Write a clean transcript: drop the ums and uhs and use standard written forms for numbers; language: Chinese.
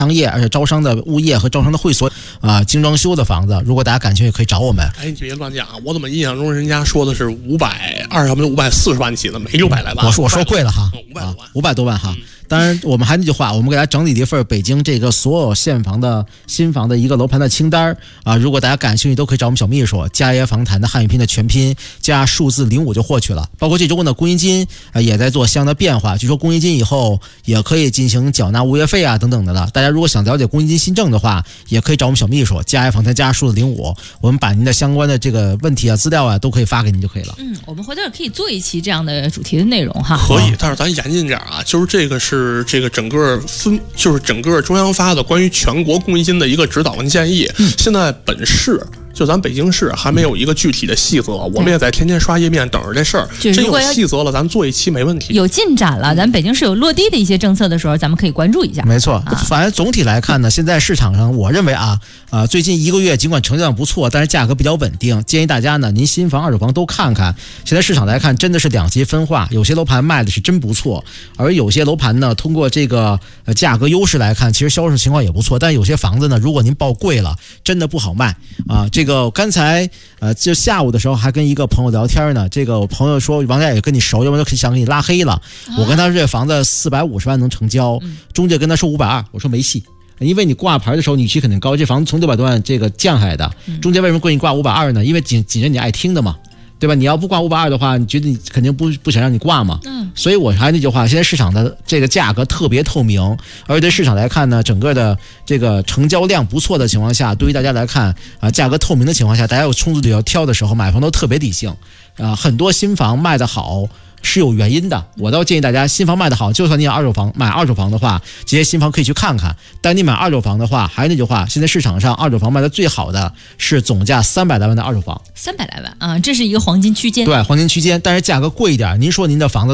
商业，而且招商的物业和招商的会所精装修的房子，如果大家感兴趣可以找我们。 哎，你别乱讲，我怎么印象中人家说的是540万起的，没600来万。 我说贵了哈 ，500 多万哈。当然，我们还那句话，我们给大家整理了一份北京这个所有新房的一个楼盘的清单如果大家感兴趣，都可以找我们小秘书嘉业房谈的汉语拼的全拼加数字05就获取了。包括这周呢，公积金也在做相应的变化，据说公积金以后也可以进行缴纳物业费等等的了。大家如果想了解公积金新政的话，也可以找我们小秘书嘉业房谈加数字05，我们把您的相关的这个问题资料都可以发给您就可以了。 我们回头可以做一期这样的主题的内容哈。 可以，但是咱严谨点就是这个是这个整个整个中央发的关于全国公积金的一个指导跟建议。现在本市就咱北京市还没有一个具体的细则，我们也在天天刷页面等着这事儿。真有细则了，咱做一期没问题。 有进展了，咱北京市有落地的一些政策的时候，咱们可以关注一下。 没错，反正总体来看呢，现在市场上我认为最近1个月尽管成交量不错，但是价格比较稳定。建议大家呢，您新房、二手房都看看。现在市场来看，真的是两极分化，有些楼盘卖的是真不错，而有些楼盘呢，通过这个价格优势来看，其实销售情况也不错。但有些房子呢，如果您报贵了，真的不好卖这个刚才就下午的时候还跟一个朋友聊天呢，这个我朋友说王家也跟你熟，要不然想给你拉黑了。我跟他说这房子450万能成交，中介跟他说520，我说没戏。因为你挂牌的时候你预期肯定高，这房子从600多万这个降下来的，中介为什么给你挂520呢？因为紧着你爱听的嘛，对吧？你要不挂520的话，你觉得你肯定不想让你挂嘛。所以我还那句话，现在市场的这个价格特别透明，而对市场来看呢，整个的这个成交量不错的情况下，对于大家来看价格透明的情况下，大家有充足理由挑的时候，买房都特别理性很多新房卖得好是有原因的。我倒建议大家，新房卖得好，就算你买二手房的话，这些新房可以去看看。但你买二手房的话，还是那句话，现在市场上二手房卖的最好的是总价300来万的二手房，300 来万这是一个黄金区间。 对，黄金区间，但是价格贵一点。您说您的房子